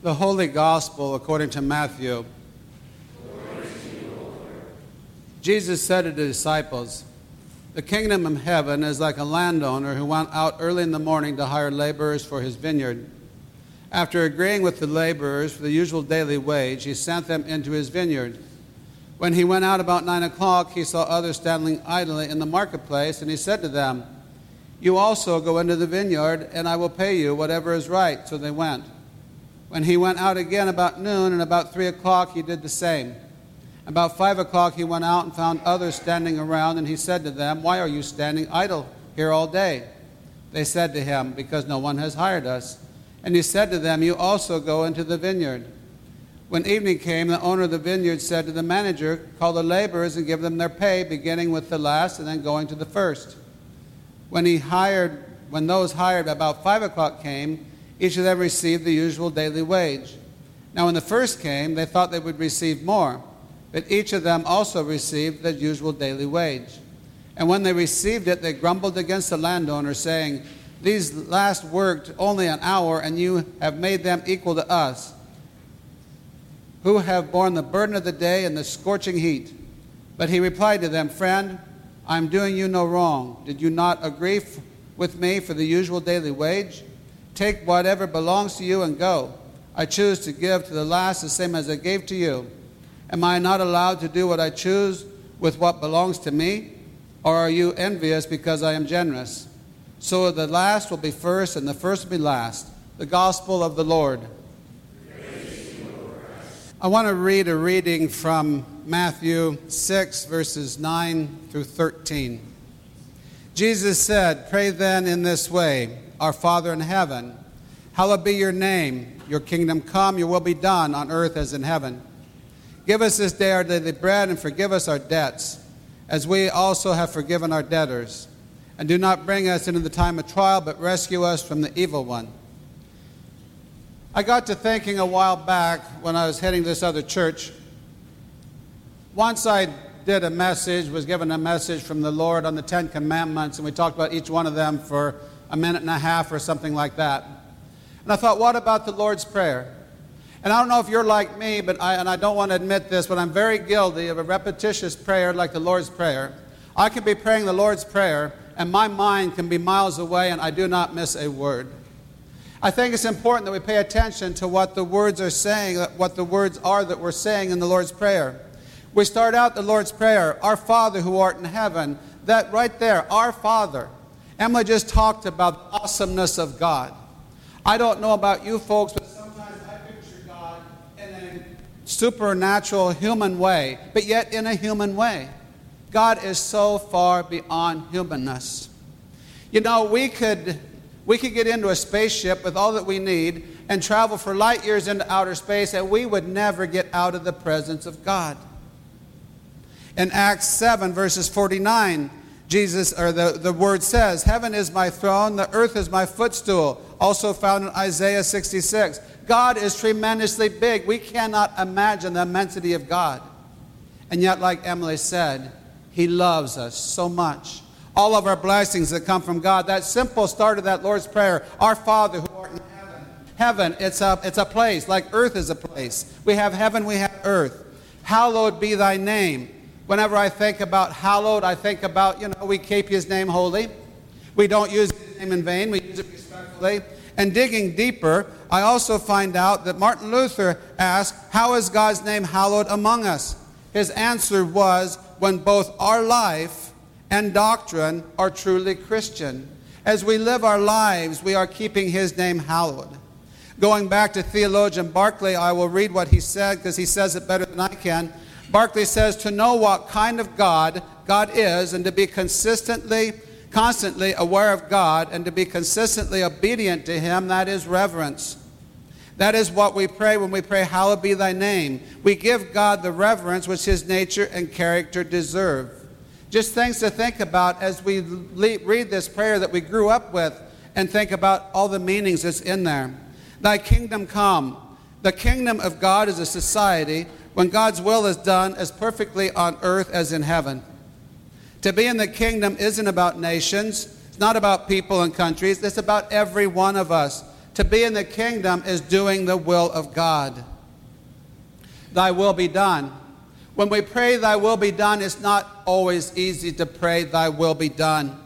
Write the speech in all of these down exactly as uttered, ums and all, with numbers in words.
The Holy Gospel according to Matthew. Jesus said to the disciples, "The kingdom of heaven is like a landowner who went out early in the morning to hire laborers for his vineyard. After agreeing with the laborers for the usual daily wage, he sent them into his vineyard. When he went out about nine o'clock, he saw others standing idly in the marketplace, and he said to them, 'You also go into the vineyard, and I will pay you whatever is right.' So they went. When he went out again about noon, and about three o'clock, he did the same. About five o'clock he went out and found others standing around, and he said to them, 'Why are you standing idle here all day?' They said to him, 'Because no one has hired us.' And he said to them, 'You also go into the vineyard.' When evening came, the owner of the vineyard said to the manager, 'Call the laborers and give them their pay, beginning with the last and then going to the first.' When he hired, when those hired about five o'clock came, each of them received the usual daily wage. Now when the first came, they thought they would receive more, but each of them also received the usual daily wage. And when they received it, they grumbled against the landowner, saying, 'These last worked only an hour, and you have made them equal to us, who have borne the burden of the day and the scorching heat.' But he replied to them, 'Friend, I am doing you no wrong. Did you not agree f- with me for the usual daily wage? Take whatever belongs to you and go. I choose to give to the last the same as I gave to you. Am I not allowed to do what I choose with what belongs to me? Or are you envious because I am generous?' So the last will be first, and the first will be last." The Gospel of the Lord. I want to read a reading from Matthew six, verses nine through thirteen. Jesus said, "Pray then in this way, Our Father in heaven, hallowed be your name. Your kingdom come, your will be done on earth as in heaven. Give us this day our daily bread, and forgive us our debts, as we also have forgiven our debtors. And do not bring us into the time of trial, but rescue us from the evil one." I got to thinking a while back when I was heading to this other church. Once I did a message, was given a message from the Lord on the Ten Commandments, and we talked about each one of them for a minute and a half or something like that. And I thought, what about the Lord's Prayer? And I don't know if you're like me, but I, and I don't want to admit this, but I'm very guilty of a repetitious prayer like the Lord's Prayer. I can be praying the Lord's Prayer, and my mind can be miles away, and I do not miss a word. I think it's important that we pay attention to what the words are saying, what the words are that we're saying in the Lord's Prayer. We start out the Lord's Prayer, "Our Father who art in heaven." That right there, our Father. Emily just talked about the awesomeness of God. I don't know about you folks, but sometimes I picture God in a supernatural human way, but yet in a human way. God is so far beyond humanness. You know, we could we could get into a spaceship with all that we need and travel for light years into outer space, and we would never get out of the presence of God. In Acts seven, verses forty-nine, Jesus, or the, the word says, "Heaven is my throne, the earth is my footstool." Also found in Isaiah sixty-six. God is tremendously big. We cannot imagine the immensity of God. And yet, like Emily said, He loves us so much. All of our blessings that come from God. That simple start of that Lord's Prayer, "Our Father who art in heaven." Heaven, it's a, it's a place, like earth is a place. We have heaven, we have earth. "Hallowed be thy name." Whenever I think about hallowed, I think about, you know, we keep His name holy. We don't use His name in vain. We use it respectfully. And digging deeper, I also find out that Martin Luther asked, "How is God's name hallowed among us?" His answer was, when both our life and doctrine are truly Christian. As we live our lives, we are keeping His name hallowed. Going back to theologian Barclay, I will read what he said because he says it better than I can. Barclay says, "To know what kind of God God is, and to be consistently, constantly aware of God, and to be consistently obedient to Him, that is reverence." That is what we pray when we pray, "Hallowed be thy name." We give God the reverence which His nature and character deserve. Just things to think about as we read this prayer that we grew up with and think about all the meanings that's in there. "Thy kingdom come." The kingdom of God is a society when God's will is done as perfectly on earth as in heaven. To be in the kingdom isn't about nations. It's not about people and countries. It's about every one of us. To be in the kingdom is doing the will of God. Thy will be done. When we pray, thy will be done, it's not always easy to pray, thy will be done.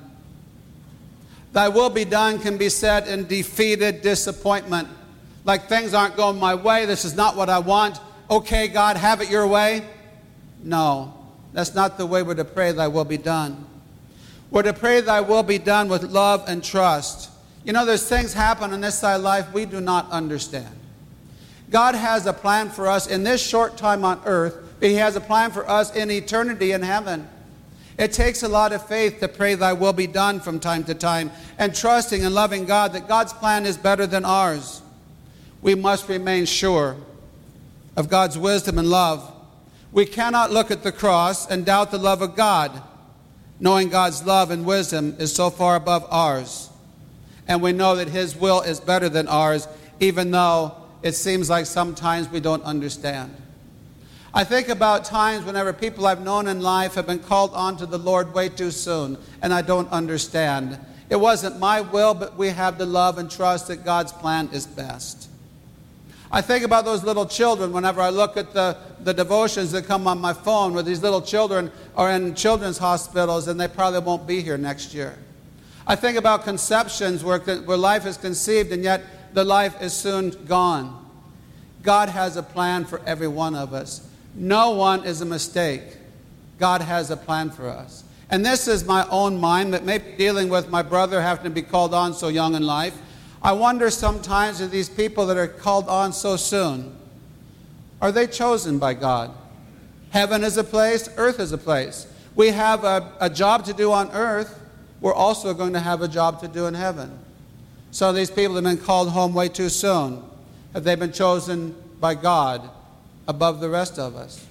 Thy will be done can be said in defeated disappointment. Like things aren't going my way, this is not what I want. Okay, God, have it your way. No, that's not the way we're to pray, thy will be done. We're to pray, thy will be done with love and trust. You know, there's things happen in this side of life we do not understand. God has a plan for us in this short time on earth, but he has a plan for us in eternity in heaven. It takes a lot of faith to pray thy will be done from time to time, and trusting and loving God that God's plan is better than ours. We must remain sure of God's wisdom and love. We cannot look at the cross and doubt the love of God, knowing God's love and wisdom is so far above ours. And we know that his will is better than ours, even though it seems like sometimes we don't understand. I think about times whenever people I've known in life have been called on to the Lord way too soon, and I don't understand. It wasn't my will, but we have to love and trust that God's plan is best. I think about those little children whenever I look at the, the devotions that come on my phone where these little children are in children's hospitals and they probably won't be here next year. I think about conceptions where, where life is conceived and yet the life is soon gone. God has a plan for every one of us. No one is a mistake. God has a plan for us. And this is my own mind that may be dealing with my brother having to be called on so young in life. I wonder sometimes if these people that are called on so soon, are they chosen by God? Heaven is a place, earth is a place. We have a, a job to do on earth. We're also going to have a job to do in heaven. So these people have been called home way too soon. Have they been chosen by God above the rest of us?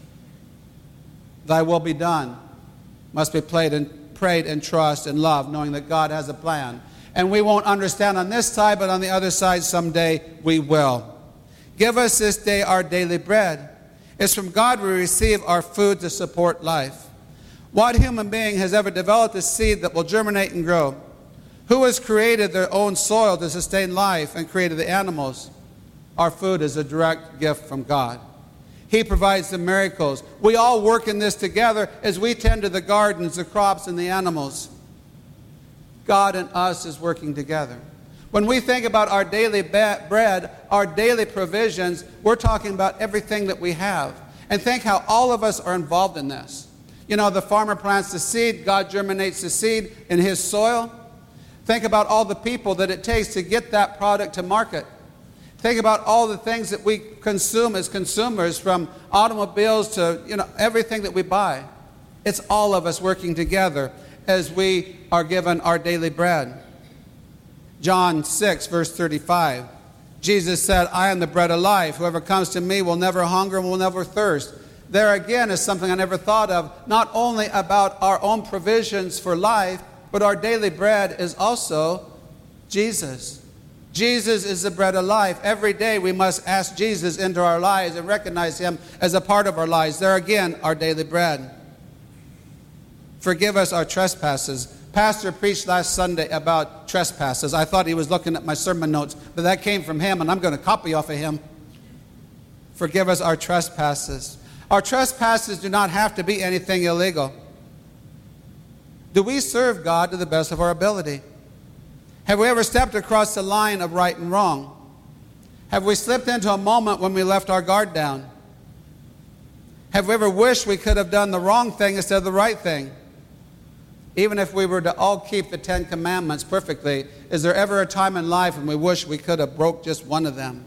Thy will be done must be played and prayed in trust and love, knowing that God has a plan. And we won't understand on this side, but on the other side someday we will. Give us this day our daily bread. It's from God we receive our food to support life. What human being has ever developed a seed that will germinate and grow? Who has created their own soil to sustain life and created the animals? Our food is a direct gift from God. He provides the miracles. We all work in this together as we tend to the gardens, the crops, and the animals. God and us is working together. When we think about our daily bread, our daily provisions, we're talking about everything that we have. And think how all of us are involved in this. You know, the farmer plants the seed, God germinates the seed in his soil. Think about all the people that it takes to get that product to market. Think about all the things that we consume as consumers, from automobiles to, you know, everything that we buy. It's all of us working together as we are given our daily bread. John six, verse thirty-five. Jesus said, I am the bread of life. Whoever comes to me will never hunger and will never thirst. There again is something I never thought of, not only about our own provisions for life, but our daily bread is also Jesus. Jesus is the bread of life. Every day we must ask Jesus into our lives and recognize him as a part of our lives. There again, our daily bread. Forgive us our trespasses. Pastor preached last Sunday about trespasses. I thought he was looking at my sermon notes, but that came from him, and I'm going to copy off of him. Forgive us our trespasses. Our trespasses do not have to be anything illegal. Do we serve God to the best of our ability? Have we ever stepped across the line of right and wrong? Have we slipped into a moment when we left our guard down? Have we ever wished we could have done the wrong thing instead of the right thing? Even if we were to all keep the Ten Commandments perfectly, is there ever a time in life when we wish we could have broke just one of them?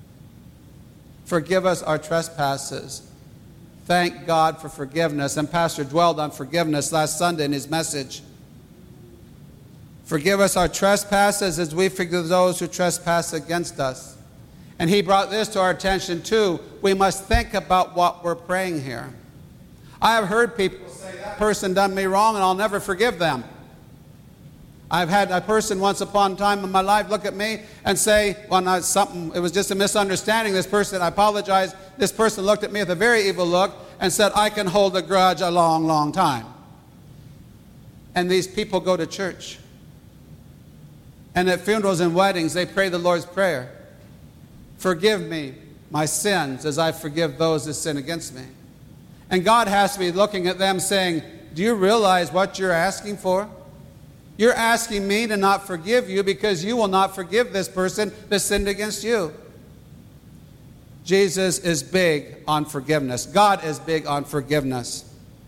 Forgive us our trespasses. Thank God for forgiveness. And Pastor dwelled on forgiveness last Sunday in his message. Forgive us our trespasses as we forgive those who trespass against us. And he brought this to our attention too. We must think about what we're praying here. I have heard people say, that person done me wrong and I'll never forgive them. I've had a person once upon a time in my life look at me and say, well, not something, it was just a misunderstanding. This person, I apologize. This person looked at me with a very evil look and said, I can hold a grudge a long, long time. And these people go to church. And at funerals and weddings, they pray the Lord's Prayer. Forgive me my sins as I forgive those that sin against me. And God has to be looking at them saying, do you realize what you're asking for? You're asking me to not forgive you because you will not forgive this person that sinned against you. Jesus is big on forgiveness. God is big on forgiveness.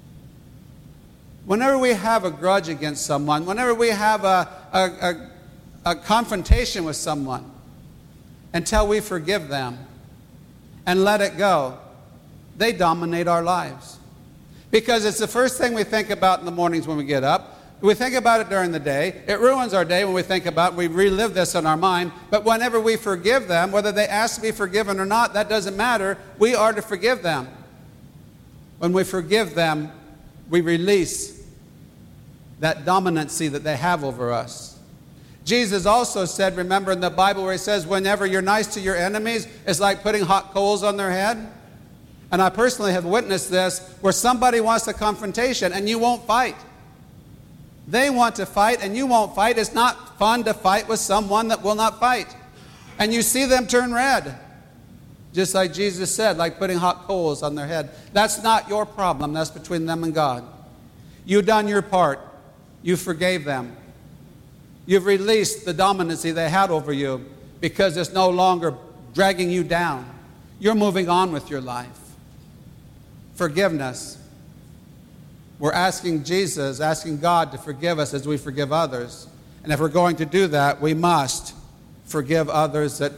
Whenever we have a grudge against someone, whenever we have a, a, a, a confrontation with someone, until we forgive them and let it go, they dominate our lives. Because it's the first thing we think about in the mornings when we get up. We think about it during the day. It ruins our day when we think about it. We relive this in our mind. But whenever we forgive them, whether they ask to be forgiven or not, that doesn't matter. We are to forgive them. When we forgive them, we release that dominancy that they have over us. Jesus also said, remember in the Bible where he says, whenever you're nice to your enemies, it's like putting hot coals on their head. And I personally have witnessed this, where somebody wants a confrontation and you won't fight. They want to fight and you won't fight. It's not fun to fight with someone that will not fight. And you see them turn red. Just like Jesus said, like putting hot coals on their head. That's not your problem. That's between them and God. You've done your part. You forgave them. You've released the dominancy they had over you because it's no longer dragging you down. You're moving on with your life. Forgiveness. We're asking Jesus, asking God to forgive us as we forgive others. And if we're going to do that, we must forgive others that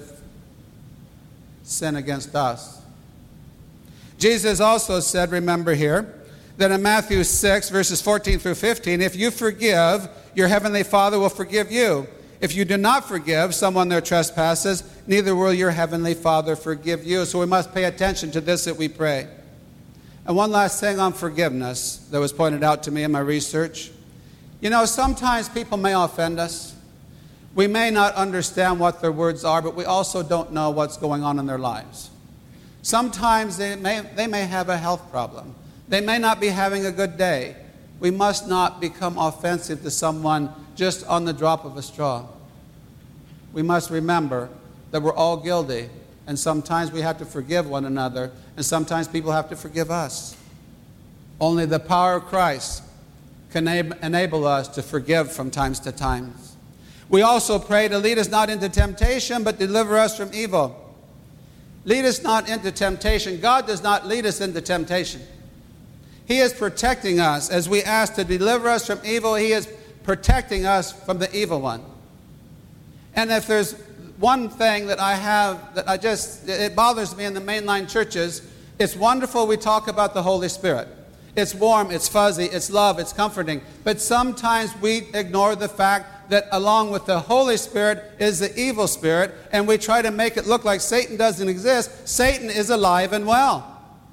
sin against us. Jesus also said, remember here, that in Matthew six, verses fourteen through fifteen, if you forgive, your heavenly Father will forgive you. If you do not forgive someone their trespasses, neither will your heavenly Father forgive you. So we must pay attention to this that we pray. And one last thing on forgiveness that was pointed out to me in my research. You know, sometimes people may offend us. We may not understand what their words are, but we also don't know what's going on in their lives. Sometimes they may, they may have a health problem. They may not be having a good day. We must not become offensive to someone just on the drop of a straw. We must remember that we're all guilty, and sometimes we have to forgive one another, and sometimes people have to forgive us. Only the power of Christ can enable us to forgive from times to times. We also pray to lead us not into temptation, but deliver us from evil. Lead us not into temptation. God does not lead us into temptation. He is protecting us. As we ask to deliver us from evil, He is protecting us from the evil one. And if there's one thing that I have that I just, it bothers me in the mainline churches, it's wonderful we talk about the Holy Spirit. It's warm, it's fuzzy, it's love, it's comforting. But sometimes we ignore the fact that along with the Holy Spirit is the evil spirit, and we try to make it look like Satan doesn't exist. Satan is alive and well.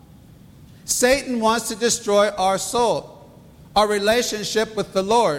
Satan wants to destroy our soul, our relationship with the Lord.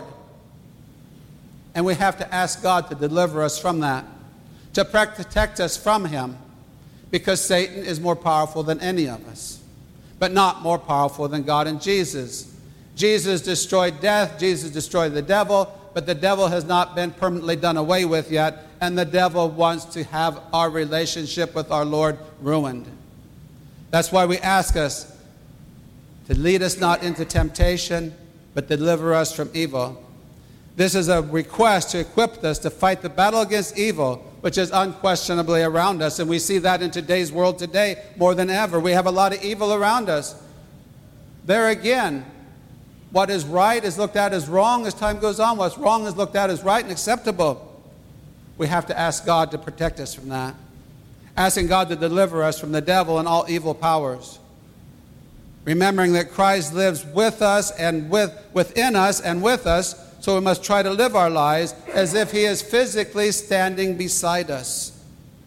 And we have to ask God to deliver us from that, to protect us from him, because Satan is more powerful than any of us, but not more powerful than God and Jesus. Jesus destroyed death, Jesus destroyed the devil, but the devil has not been permanently done away with yet, and the devil wants to have our relationship with our Lord ruined. That's why we ask us to lead us not into temptation, but deliver us from evil. This is a request to equip us to fight the battle against evil, which is unquestionably around us. And we see that in today's world today more than ever. We have a lot of evil around us. There again, what is right is looked at as wrong as time goes on. What's wrong is looked at as right and acceptable. We have to ask God to protect us from that. Asking God to deliver us from the devil and all evil powers. Remembering that Christ lives with us and with, within us and with us, so we must try to live our lives as if he is physically standing beside us,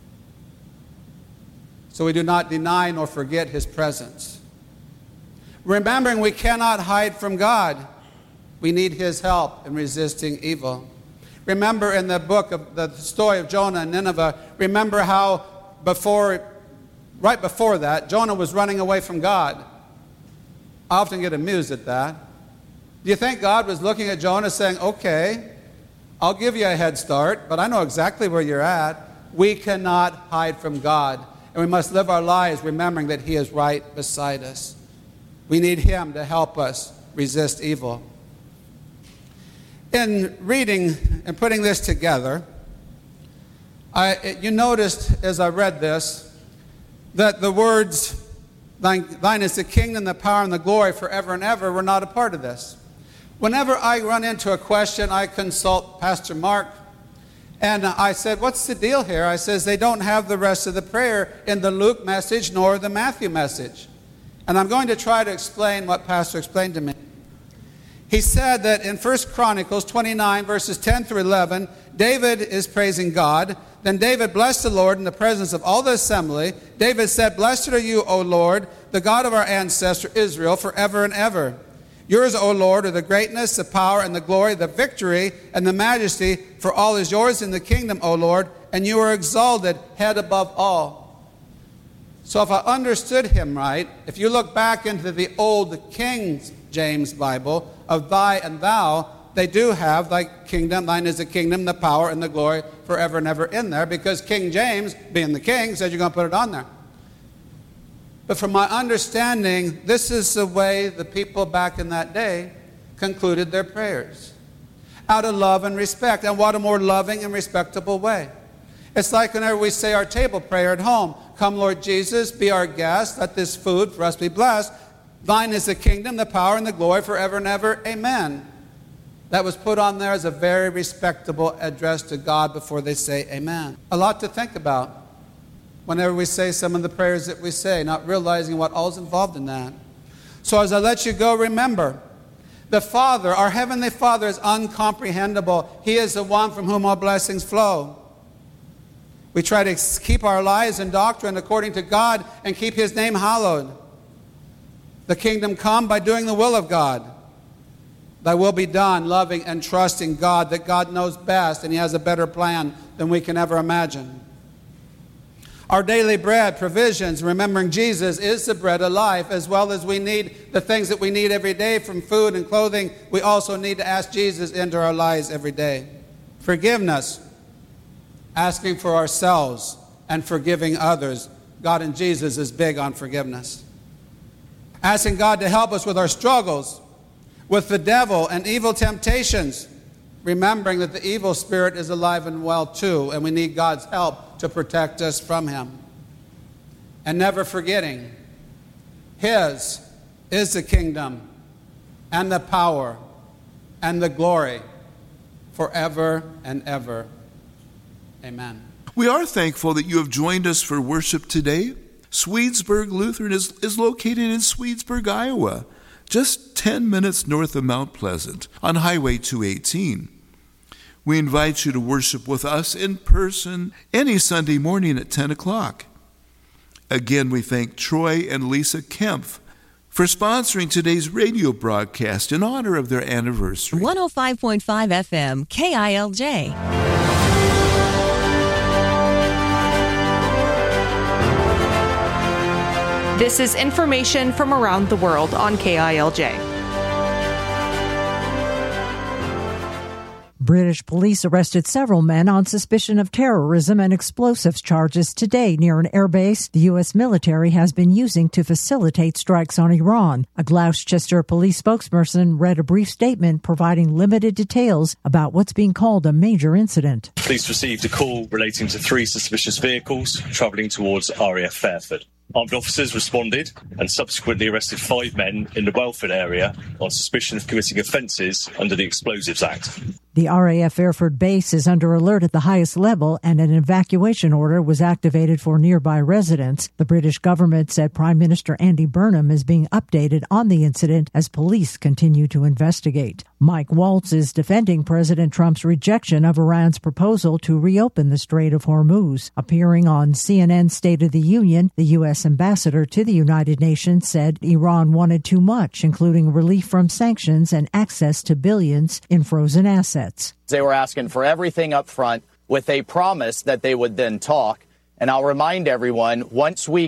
so we do not deny nor forget his presence. Remembering we cannot hide from God. We need his help in resisting evil. Remember in the book of the story of Jonah and Nineveh, remember how before, right before that, Jonah was running away from God. I often get amused at that. Do you think God was looking at Jonah saying, okay, I'll give you a head start, but I know exactly where you're at. We cannot hide from God, and we must live our lives remembering that He is right beside us. We need Him to help us resist evil. In reading and putting this together, I, you noticed as I read this that the words, thine, thine is the kingdom, the power, and the glory forever and ever, were not a part of this. Whenever I run into a question, I consult Pastor Mark, and I said, what's the deal here? I says, they don't have the rest of the prayer in the Luke message nor the Matthew message. And I'm going to try to explain what Pastor explained to me. He said that in First Chronicles twenty-nine, verses ten through eleven, David is praising God. Then David blessed the Lord in the presence of all the assembly. David said, blessed are you, O Lord, the God of our ancestor Israel, forever and ever. Yours, O Lord, are the greatness, the power, and the glory, the victory, and the majesty, for all is yours in the kingdom, O Lord, and you are exalted, head above all. So if I understood him right, if you look back into the old King James Bible of thy and thou, they do have thy kingdom, thine is the kingdom, the power, and the glory forever and ever in there, because King James, being the king, said you're going to put it on there. But from my understanding, this is the way the people back in that day concluded their prayers, out of love and respect. And what a more loving and respectable way. It's like whenever we say our table prayer at home, come Lord Jesus, be our guest, let this food for us be blessed. Thine is the kingdom, the power, and the glory forever and ever. Amen. That was put on there as a very respectable address to God before they say amen. A lot to think about whenever we say some of the prayers that we say, not realizing what all is involved in that. So as I let you go, remember, the Father, our Heavenly Father, is uncomprehendable. He is the one from whom all blessings flow. We try to keep our lives and doctrine according to God and keep His name hallowed. The kingdom come by doing the will of God. Thy will be done, loving and trusting God, that God knows best and He has a better plan than we can ever imagine. Our daily bread, provisions, remembering Jesus is the bread of life, as well as we need the things that we need every day from food and clothing. We also need to ask Jesus into our lives every day. Forgiveness, asking for ourselves and forgiving others. God and Jesus is big on forgiveness. Asking God to help us with our struggles, with the devil and evil temptations, remembering that the evil spirit is alive and well too, and we need God's help to protect us from him. And never forgetting, His is the kingdom and the power and the glory forever and ever. Amen. We are thankful that you have joined us for worship today. Swedesburg Lutheran is, is located in Swedesburg, Iowa, just ten minutes north of Mount Pleasant on Highway two eighteen. We invite you to worship with us in person any Sunday morning at ten o'clock. Again, we thank Troy and Lisa Kempf for sponsoring today's radio broadcast in honor of their anniversary. one oh five point five F M, K I L J. This is information from around the world on K I L J. British police arrested several men on suspicion of terrorism and explosives charges today near an airbase the U S military has been using to facilitate strikes on Iran. A Gloucester police spokesperson read a brief statement providing limited details about what's being called a major incident. Police received a call relating to three suspicious vehicles travelling towards R A F Fairford. Armed officers responded and subsequently arrested five men in the Welford area on suspicion of committing offences under the Explosives Act. The R A F Fairford base is under alert at the highest level, and an evacuation order was activated for nearby residents. The British government said Prime Minister Andy Burnham is being updated on the incident as police continue to investigate. Mike Waltz is defending President Trump's rejection of Iran's proposal to reopen the Strait of Hormuz. Appearing on C N N's State of the Union, the U S ambassador to the United Nations said Iran wanted too much, including relief from sanctions and access to billions in frozen assets. They were asking for everything up front with a promise that they would then talk. And I'll remind everyone, once we got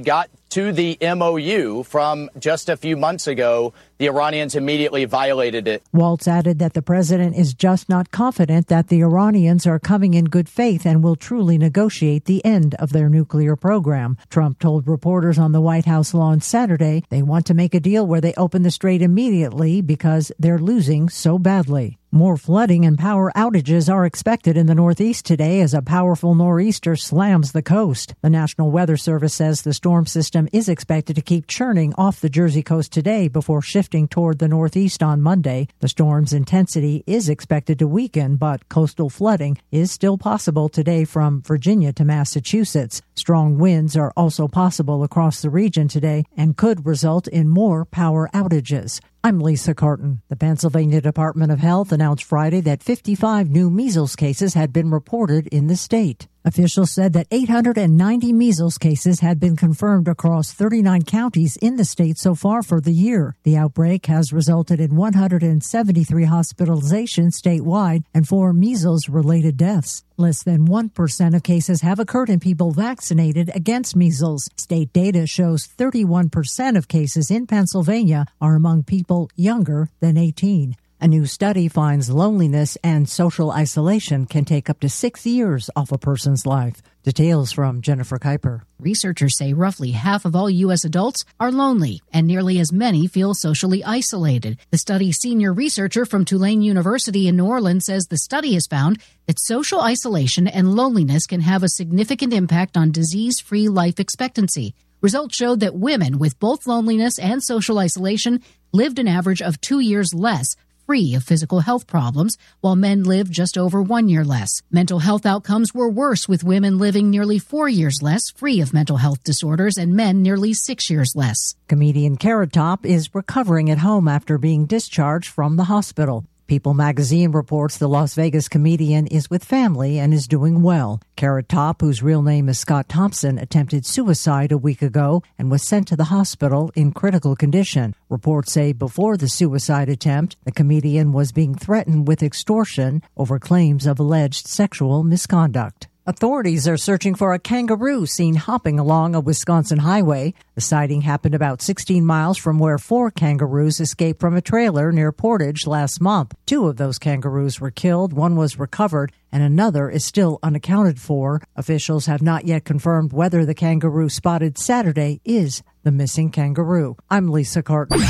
to the M O U from just a few months ago. The Iranians immediately violated it. Waltz added that the president is just not confident that the Iranians are coming in good faith and will truly negotiate the end of their nuclear program. Trump told reporters on the White House lawn Saturday they want to make a deal where they open the strait immediately because they're losing so badly. More flooding and power outages are expected in the Northeast today as a powerful nor'easter slams the coast. The National Weather Service says the storm system is expected to keep churning off the Jersey coast today before shifting toward the Northeast on Monday. The storm's intensity is expected to weaken, but coastal flooding is still possible today from Virginia to Massachusetts. Strong winds are also possible across the region today and could result in more power outages. I'm Lisa Carton. The Pennsylvania Department of Health announced Friday that fifty-five new measles cases had been reported in the state. Officials said that eight hundred ninety measles cases had been confirmed across thirty-nine counties in the state so far for the year. The outbreak has resulted in one hundred seventy-three hospitalizations statewide and four measles-related deaths. Less than one percent of cases have occurred in people vaccinated against measles. State data shows thirty-one percent of cases in Pennsylvania are among people younger than eighteen. A new study finds loneliness and social isolation can take up to six years off a person's life. Details from Jennifer Kuiper. Researchers say roughly half of all U S adults are lonely, and nearly as many feel socially isolated. The study's senior researcher from Tulane University in New Orleans says the study has found that social isolation and loneliness can have a significant impact on disease-free life expectancy. Results showed that women with both loneliness and social isolation lived an average of two years less free of physical health problems, while men lived just over one year less. Mental health outcomes were worse, with women living nearly four years less free of mental health disorders and men nearly six years less. Comedian Carrot Top is recovering at home after being discharged from the hospital. People magazine reports the Las Vegas comedian is with family and is doing well. Carrot Top, whose real name is Scott Thompson, attempted suicide a week ago and was sent to the hospital in critical condition. Reports say before the suicide attempt, the comedian was being threatened with extortion over claims of alleged sexual misconduct. Authorities are searching for a kangaroo seen hopping along a Wisconsin highway. The sighting happened about sixteen miles from where four kangaroos escaped from a trailer near Portage last month. Two of those kangaroos were killed, one was recovered, and another is still unaccounted for. Officials have not yet confirmed whether the kangaroo spotted Saturday is the missing kangaroo. I'm Lisa Carton.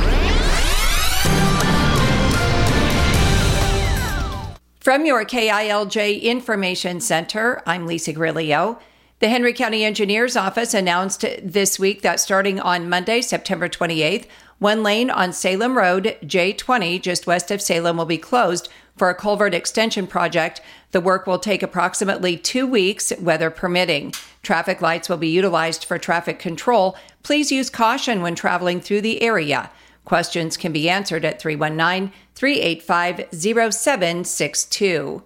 From your K I L J Information Center, I'm Lisa Grillo. The Henry County Engineers Office announced this week that starting on Monday, September twenty-eighth, one lane on Salem Road, J twenty, just west of Salem, will be closed for a culvert extension project. The work will take approximately two weeks, weather permitting. Traffic lights will be utilized for traffic control. Please use caution when traveling through the area. Questions can be answered at three one nine, three eight five, zero seven six two.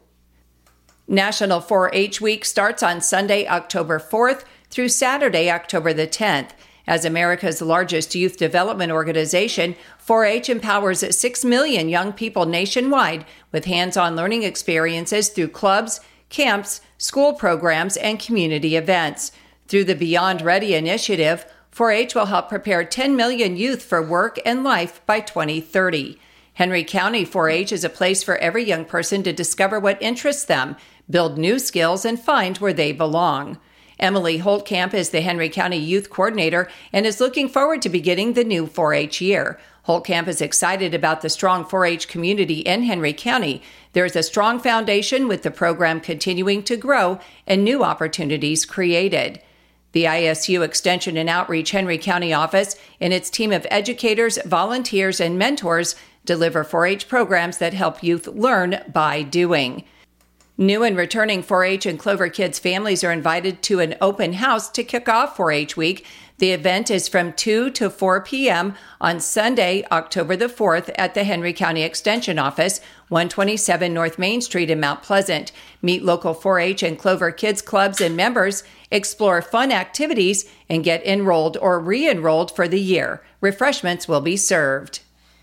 National four H Week starts on Sunday, October fourth through Saturday, October the tenth. As America's largest youth development organization, four H empowers six million young people nationwide with hands-on learning experiences through clubs, camps, school programs, and community events. Through the Beyond Ready initiative, four H will help prepare ten million youth for work and life by twenty thirty. Henry County four H is a place for every young person to discover what interests them, build new skills, and find where they belong. Emily Holtkamp is the Henry County Youth Coordinator and is looking forward to beginning the new four H year. Holtkamp is excited about the strong four H community in Henry County. There is a strong foundation with the program continuing to grow and new opportunities created. The I S U Extension and Outreach Henry County office and its team of educators, volunteers, and mentors deliver four H programs that help youth learn by doing. New and returning four H and Clover Kids families are invited to an open house to kick off four H week. The event is from two to four p.m. on Sunday, October the fourth at the Henry County Extension Office, one twenty-seven North Main Street in Mount Pleasant. Meet local four H and Clover Kids clubs and members, explore fun activities, and get enrolled or re-enrolled for the year. Refreshments will be served.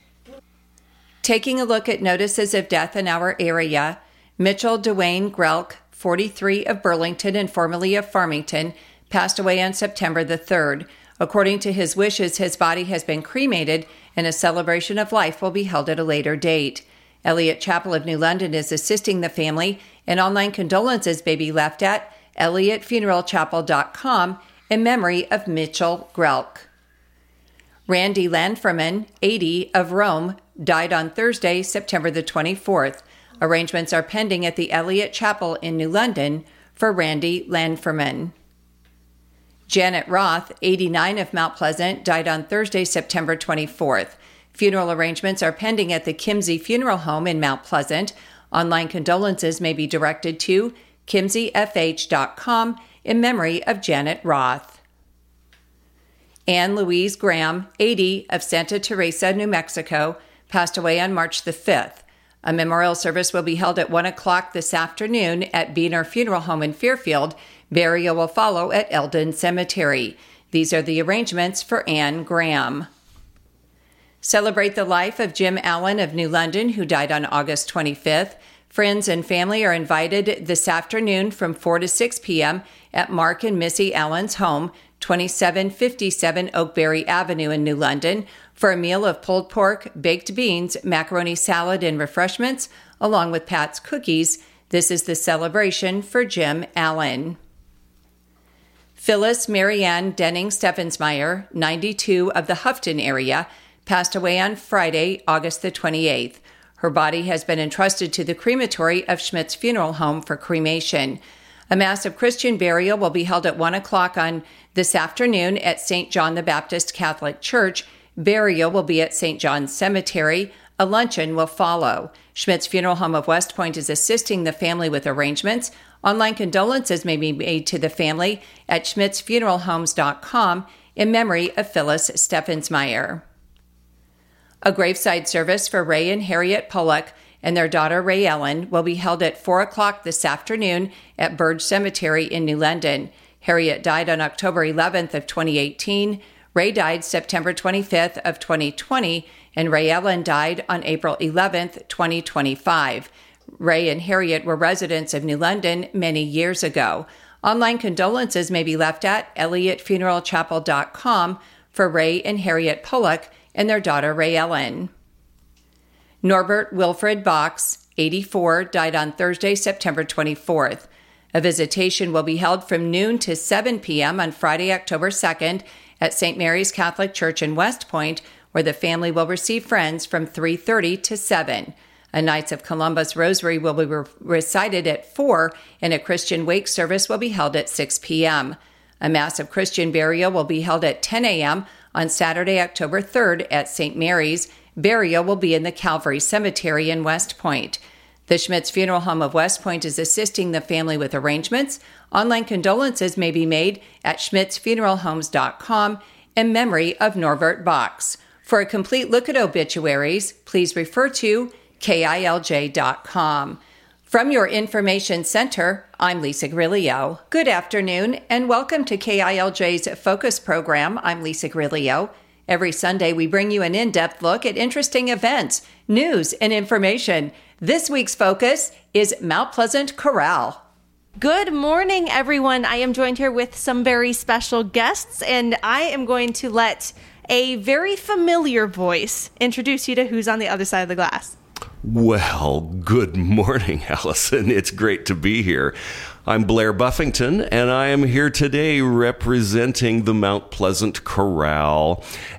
Taking a look at notices of death in our area, Mitchell Dwayne Grelk, forty-three, of Burlington and formerly of Farmington, passed away on September the third. According to his wishes, his body has been cremated and a celebration of life will be held at a later date. Elliott Chapel of New London is assisting the family, and online condolences may be left at elliott funeral chapel dot com in memory of Mitchell Grelk. Randy Landferman, eighty, of Rome, died on Thursday, September the twenty-fourth. Arrangements are pending at the Elliott Chapel in New London for Randy Landferman. Janet Roth, eighty-nine, of Mount Pleasant, died on Thursday, September twenty-fourth. Funeral arrangements are pending at the Kimsey Funeral Home in Mount Pleasant. Online condolences may be directed to kimsey f h dot com in memory of Janet Roth. Anne Louise Graham, eighty, of Santa Teresa, New Mexico, passed away on March the fifth. A memorial service will be held at one o'clock this afternoon at Beener Funeral Home in Fairfield. Burial will follow at Eldon Cemetery. These are the arrangements for Anne Graham. Celebrate the life of Jim Allen of New London, who died on August twenty-fifth. Friends and family are invited this afternoon from four to six p.m. at Mark and Missy Allen's home, twenty-seven fifty-seven Oakberry Avenue in New London, for a meal of pulled pork, baked beans, macaroni salad, and refreshments, along with Pat's cookies. This is the celebration for Jim Allen. Phyllis Marianne Denning Steffensmeyer, ninety-two, of the Houghton area, passed away on Friday, August the twenty-eighth. Her body has been entrusted to the crematory of Schmidt's Funeral Home for cremation. A mass of Christian burial will be held at one o'clock on this afternoon at Saint John the Baptist Catholic Church. Burial will be at Saint John's Cemetery. A luncheon will follow. Schmidt's Funeral Home of West Point is assisting the family with arrangements. Online condolences may be made to the family at schmitz funeral homes dot com in memory of Phyllis Steffensmeyer. A graveside service for Ray and Harriet Pollock and their daughter Ray Ellen will be held at four o'clock this afternoon at Burge Cemetery in New London. Harriet died on October eleventh of twenty eighteen. Ray died September twenty-fifth of twenty twenty, and Ray Ellen died on April eleventh, twenty twenty-five. Ray and Harriet were residents of New London many years ago. Online condolences may be left at elliott funeral chapel dot com for Ray and Harriet Pollock and their daughter Ray Ellen. Norbert Wilfred Box, eighty-four, died on Thursday, September twenty-fourth. A visitation will be held from noon to seven p.m. on Friday, October second at Saint Mary's Catholic Church in West Point, where the family will receive friends from three thirty to seven. A Knights of Columbus rosary will be re- recited at four, and a Christian wake service will be held at six p.m. A Mass of Christian burial will be held at ten a.m. on Saturday, October third at Saint Mary's. Burial will be in the Calvary Cemetery in West Point. The Schmidt's Funeral Home of West Point is assisting the family with arrangements. Online condolences may be made at schmitz funeral homes dot com in memory of Norbert Box. For a complete look at obituaries, please refer to K I L J dot com. From your information center, I'm Lisa Grilio. Good afternoon and welcome to K I L J's Focus program. I'm Lisa Grilio. Every Sunday we bring you an in-depth look at interesting events, news, and information. This week's focus is Mount Pleasant Chorale. Good morning, everyone. I am joined here with some very special guests, and I am going to let a very familiar voice introduce you to who's on the other side of the glass. Well, good morning, Allison. It's great to be here. I'm Blair Buffington, and I am here today representing the Mount Pleasant Chorale,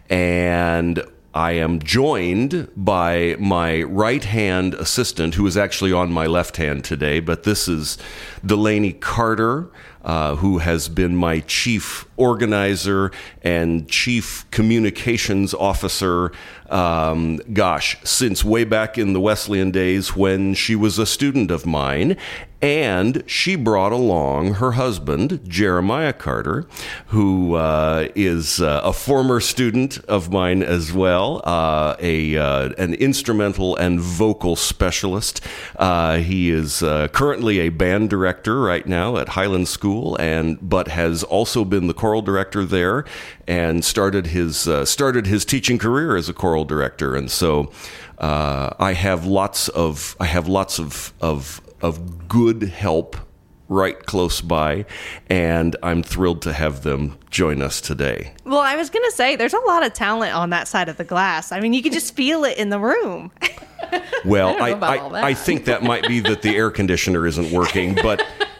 and I am joined by my right-hand assistant, who is actually on my left hand today, but this is Delaney Carter, uh, who has been my chief organizer and chief communications officer, um, gosh, since way back in the Wesleyan days when she was a student of mine. And she brought along her husband, Jeremiah Carter, who uh, is uh, a former student of mine as well, uh, a uh, an instrumental and vocal specialist. Uh, he is uh, currently a band director right now at Highland School, and but has also been the choral director there, and started his uh, started his teaching career as a choral director. And so uh, I have lots of I have lots of of. of good help right close by, and I'm thrilled to have them join us today. Well, I was going to say, there's a lot of talent on that side of the glass. I mean, you can just feel it in the room. Well, I, I, I, I think that might be that the air conditioner isn't working, but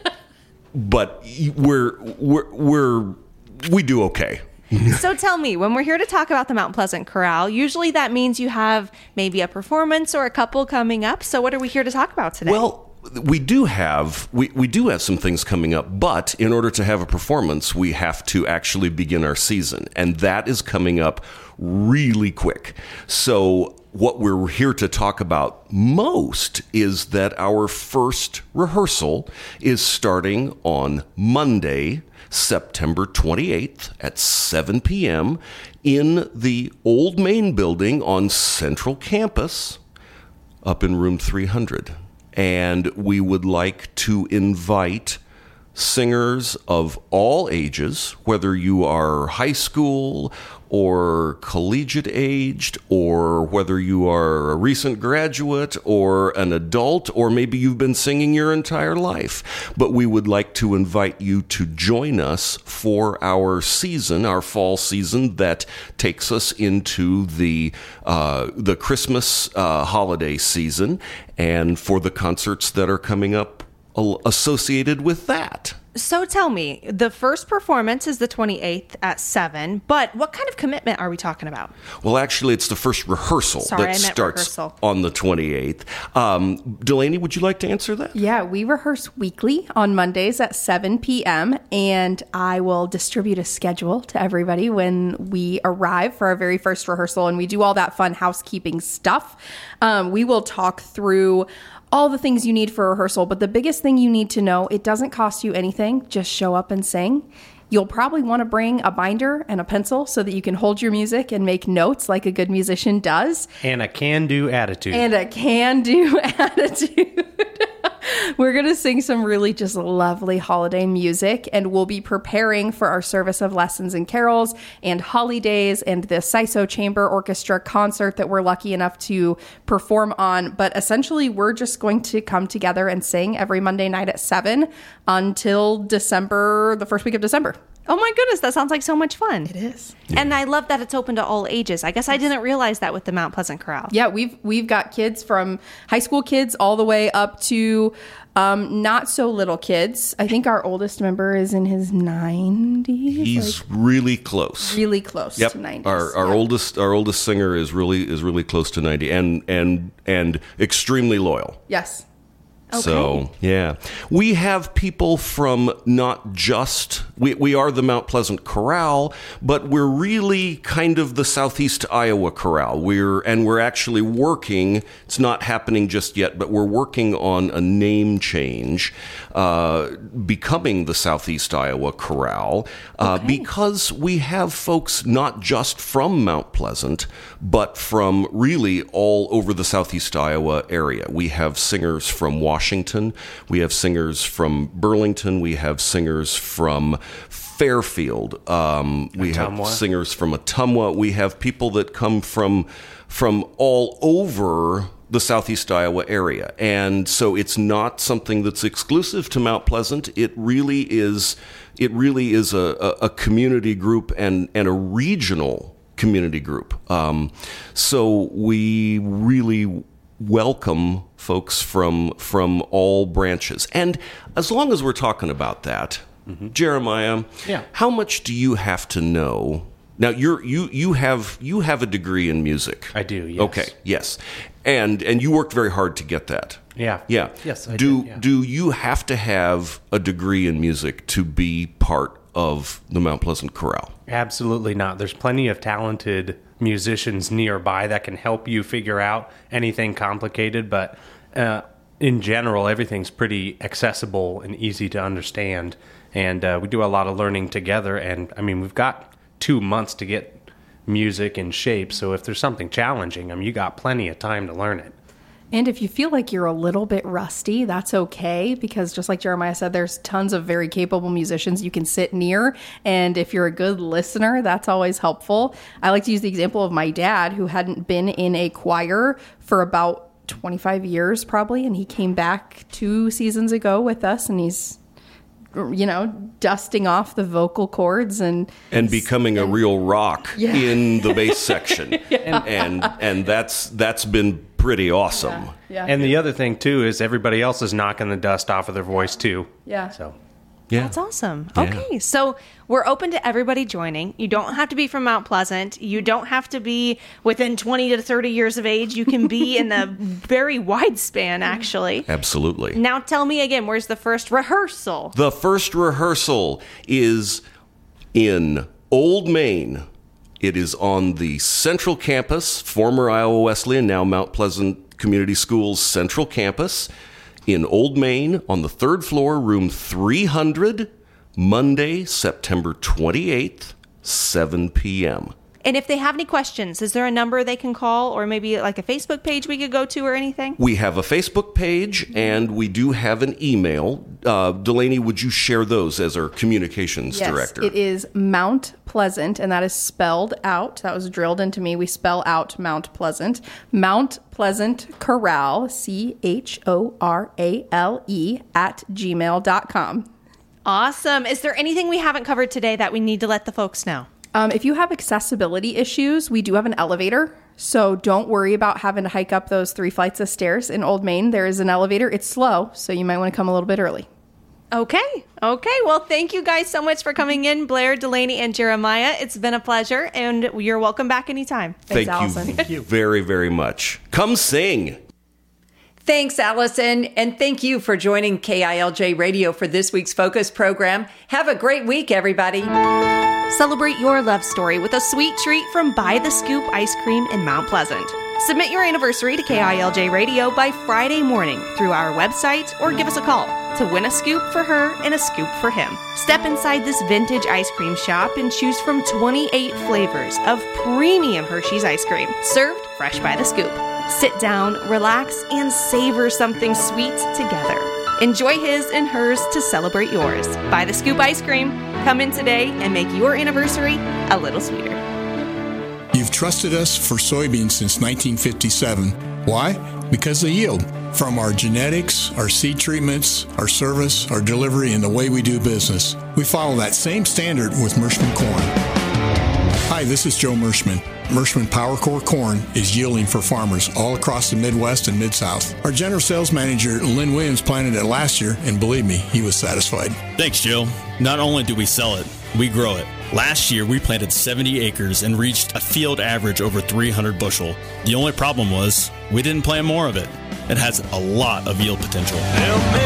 but we're we're we're we do okay. So tell me, when we're here to talk about the Mount Pleasant Chorale, usually that means you have maybe a performance or a couple coming up. So what are we here to talk about today? Well, we do have we, we do have some things coming up, but in order to have a performance, we have to actually begin our season, and that is coming up really quick. So what we're here to talk about most is that our first rehearsal is starting on Monday, September twenty-eighth at seven p.m. in the old main building on Central Campus up in room three hundred. And we would like to invite singers of all ages, whether you are high school or collegiate aged, or whether you are a recent graduate or an adult, or maybe you've been singing your entire life. But we would like to invite you to join us for our season, our fall season that takes us into the uh, the Christmas uh, holiday season, and for the concerts that are coming up associated with that. So tell me, the first performance is the twenty-eighth at seven, but what kind of commitment are we talking about? Well, actually, it's the first rehearsal Sorry, that I meant starts rehearsal. on the twenty-eighth. Um, Delaney, would you like to answer that? Yeah, we rehearse weekly on Mondays at seven p.m., and I will distribute a schedule to everybody when we arrive for our very first rehearsal, and we do all that fun housekeeping stuff. Um, we will talk through all the things you need for rehearsal, but the biggest thing you need to know, it doesn't cost you anything. Just show up and sing. You'll probably want to bring a binder and a pencil so that you can hold your music and make notes like a good musician does. And a can-do attitude. And a can-do attitude. We're going to sing some really just lovely holiday music, and we'll be preparing for our service of lessons and carols and holidays and the C I S O Chamber Orchestra concert that we're lucky enough to perform on. But essentially, we're just going to come together and sing every Monday night at seven until December, the first week of December. Oh my goodness, that sounds like so much fun. It is. Yeah. And I love that it's open to all ages. I guess I didn't realize that with the Mount Pleasant Chorale. Yeah, we've we've got kids from high school kids all the way up to um, not so little kids. I think our oldest member is in his nineties. He's like, really close. Really close yep. to nineties. Our our yep. oldest our oldest singer is really is really close to ninety, and and and extremely loyal. Yes. Okay. So, yeah. We have people from not just, we, we are the Mount Pleasant Chorale, but we're really kind of the Southeast Iowa Chorale. We're, and we're actually working, it's not happening just yet, but we're working on a name change, uh, becoming the Southeast Iowa Chorale, uh, okay. because we have folks not just from Mount Pleasant, but from really all over the Southeast Iowa area. We have singers from Washington. Washington. We have singers from Burlington. We have singers from Fairfield. Um, we Ottumwa. have singers from Ottumwa. We have people that come from from all over the Southeast Iowa area. And so it's not something that's exclusive to Mount Pleasant. It really is it really is a, a, a community group and, and a regional community group. Um, so we really welcome folks from from all branches. And as long as we're talking about that, mm-hmm. Jeremiah, yeah. how much do you have to know? Now you're you you have you have a degree in music. I do, yes. Okay, yes. And and you worked very hard to get that. Yeah. Yeah. Yes, I do did, yeah. do you have to have a degree in music to be part of the Mount Pleasant Chorale? Absolutely not. There's plenty of talented musicians nearby that can help you figure out anything complicated, but uh, in general, everything's pretty accessible and easy to understand. And uh, we do a lot of learning together. And I mean, we've got two months to get music in shape. So if there's something challenging, I mean, you got plenty of time to learn it. And if you feel like you're a little bit rusty, that's okay, because just like Jeremiah said, there's tons of very capable musicians you can sit near. And if you're a good listener, that's always helpful. I like to use the example of my dad, who hadn't been in a choir for about twenty-five years probably. And he came back two seasons ago with us, and he's you know, dusting off the vocal cords and and becoming a real rock Yeah. in the bass section. Yeah. And and that's that's been pretty awesome. Yeah. Yeah. And the other thing too is everybody else is knocking the dust off of their voice too. Yeah. So yeah. That's awesome. Yeah. Okay, so we're open to everybody joining. You don't have to be from Mount Pleasant. You don't have to be within twenty to thirty years of age. You can be in a very wide span, actually. Absolutely. Now tell me again, where's the first rehearsal? The first rehearsal is in Old Main. It is on the Central Campus, former Iowa Wesleyan, now Mount Pleasant Community Schools Central Campus, in Old Main on the third floor, room three hundred, Monday, September twenty-eighth, seven p.m. And if they have any questions, is there a number they can call or maybe like a Facebook page we could go to or anything? We have a Facebook page and we do have an email. Uh, Delaney, would you share those as our communications Yes, director? it is Mount Pleasant, and that is spelled out. That was drilled into me. We spell out Mount Pleasant. Mount Pleasant Chorale, C H O R A L E, at gmail dot com. Awesome. Is there anything we haven't covered today that we need to let the folks know? Um, if you have accessibility issues, we do have an elevator. So don't worry about having to hike up those three flights of stairs. In Old Main, there is an elevator. It's slow, so you might want to come a little bit early. Okay. Okay. Well, thank you guys so much for coming in, Blair, Delaney, and Jeremiah. It's been a pleasure, and you're welcome back anytime. Thank, Thanks, you very, very much. Come sing. Thanks, Allison, and thank you for joining K I L J Radio for this week's Focus program. Have a great week, everybody. Celebrate your love story with a sweet treat from By the Scoop Ice Cream in Mount Pleasant. Submit your anniversary to K I L J Radio by Friday morning through our website or give us a call to win a scoop for her and a scoop for him. Step inside this vintage ice cream shop and choose from twenty-eight flavors of premium Hershey's ice cream, served fresh by the scoop. Sit down, relax, and savor something sweet together. Enjoy his and hers to celebrate yours. By the Scoop Ice Cream. Come in today and make your anniversary a little sweeter. You've trusted us for soybeans since nineteen fifty-seven. Why? Because they yield. From our genetics, our seed treatments, our service, our delivery, and the way we do business. We follow that same standard with Mershman corn. Hi, this is Joe Mershman. Mershman PowerCore corn is yielding for farmers all across the Midwest and Mid-South. Our general sales manager, Lynn Williams, planted it last year, and believe me, he was satisfied. Thanks, Joe. Not only do we sell it, we grow it. Last year, we planted seventy acres and reached a field average over three hundred bushel. The only problem was we didn't plant more of it. It has a lot of yield potential.